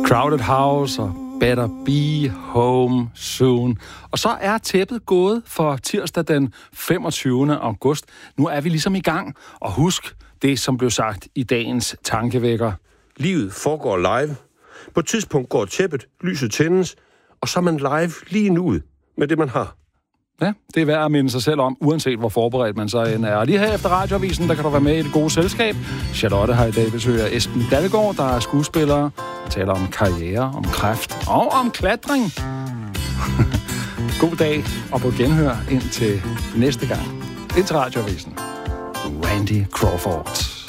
Crowded House og Better Be Home Soon. Og så er tæppet gået for tirsdag den 25. august. Nu er vi ligesom i gang. Og husk det, som blev sagt i dagens tankevækker. Livet foregår live. På et tidspunkt går tæppet, lyset tændes, og så er man live lige nu med det, man har. Ja, det er værd at minde sig selv om, uanset hvor forberedt man så end er. Og lige her efter Radioavisen, der kan du være med i det gode selskab. Charlotte har i dag besøg af Esben Dalgaard, der er skuespiller. Der taler om karriere, om kræft og om klatring. God dag, og på genhør indtil næste gang. Indtil Radioavisen. Randy Crawford.